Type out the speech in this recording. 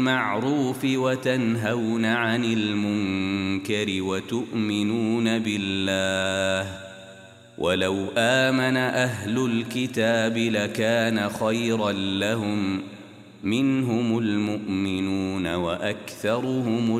بالمعروف وتنهون عن المنكر وتؤمنون بالله ولو آمن أهل الكتاب لكان خيرا لهم منهم المؤمنون وأكثرهم